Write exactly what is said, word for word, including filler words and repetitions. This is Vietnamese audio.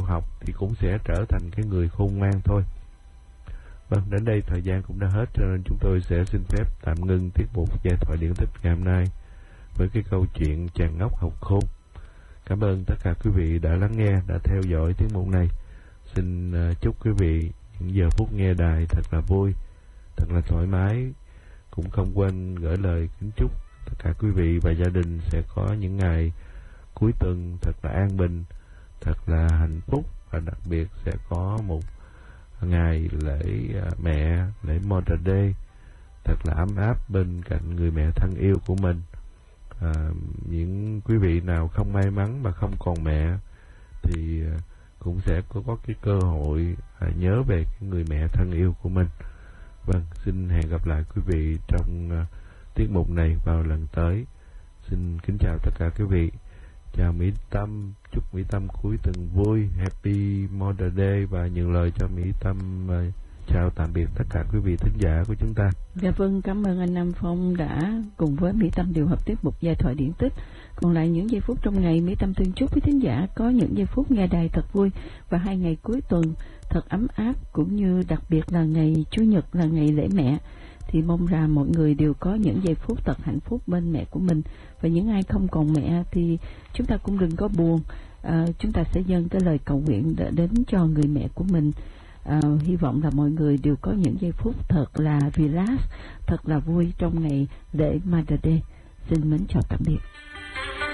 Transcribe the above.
học thì cũng sẽ trở thành cái người khôn ngoan thôi. Vâng, đến đây thời gian cũng đã hết, cho nên chúng tôi sẽ xin phép tạm ngưng tiết mục Giai thoại điển tích ngày hôm nay với cái câu chuyện Chàng ngốc học khôn. Cảm ơn tất cả quý vị đã lắng nghe, đã theo dõi tiết mục này. Xin chúc quý vị những giờ phút nghe đài thật là vui, thật là thoải mái. Cũng không quên gửi lời kính chúc tất cả quý vị và gia đình sẽ có những ngày cuối tuần thật là an bình, thật là hạnh phúc, và đặc biệt sẽ có một ngày lễ mẹ, lễ Mother Day thật là ấm áp bên cạnh người mẹ thân yêu của mình. À, những quý vị nào không may mắn mà không còn mẹ thì cũng sẽ có, có cái cơ hội à, nhớ về cái người mẹ thân yêu của mình. Vâng, xin hẹn gặp lại quý vị trong uh, tiết mục này vào lần tới. Xin kính chào tất cả quý vị. Chào Mỹ Tâm, chúc Mỹ Tâm cuối tuần vui, Happy Mother Day, và nhường lời cho Mỹ Tâm uh, chào tạm biệt tất cả quý vị thính giả của chúng ta. Dạ vâng, cảm ơn anh Nam Phong đã cùng với Mỹ Tâm điều hợp tiết mục Giai thoại điển tích. Còn lại những giây phút trong ngày, Mỹ Tâm thương chúc quý thính giả có những giây phút nghe đài thật vui và hai ngày cuối tuần thật ấm áp, cũng như đặc biệt là ngày Chủ nhật là ngày lễ mẹ. Thì mong rằng mọi người đều có những giây phút thật hạnh phúc bên mẹ của mình. Và những ai không còn mẹ thì chúng ta cũng đừng có buồn. À, chúng ta sẽ dâng cái lời cầu nguyện đến cho người mẹ của mình. À, hy vọng là mọi người đều có những giây phút thật là relax, thật là vui trong ngày lễ Mother Day. Xin mến chào tạm biệt.